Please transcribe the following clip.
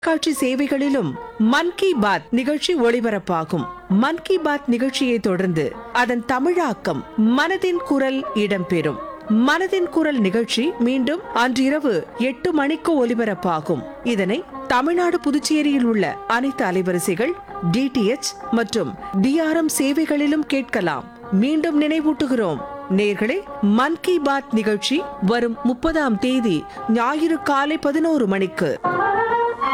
தொலைக்காட்சி சேவைகளிலும் மன் கி பாத் நிகழ்ச்சி ஒளிபரப்பாகும். மன் கி பாத் நிகழ்ச்சியை தொடர்ந்து அதன் தமிழாக்கம் மனதின் குரல் இடம்பெறும். மனதின் குரல் நிகழ்ச்சி மீண்டும் அன்றிரவு 8 மணிக்கு ஒலிபரப்பாகும். இதனை தமிழ்நாடு புதுச்சேரியில் உள்ள அனைத்து அலைவரிசைகள், DTH மற்றும் DRM சேவைகளிலும் கேட்கலாம். மீண்டும் நினைவூட்டுகிறோம் நேயர்களே, மன் கி பாத் நிகழ்ச்சி வரும் 30ஆம் தேதி ஞாயிறு காலை 11 மணிக்கு.